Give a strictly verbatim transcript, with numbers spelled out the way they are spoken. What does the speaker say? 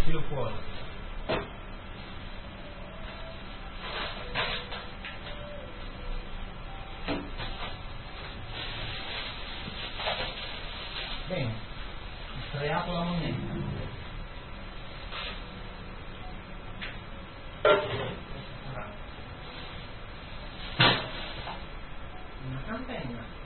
tiro fuori. Bene, estraiato la moneta. Una cantenna.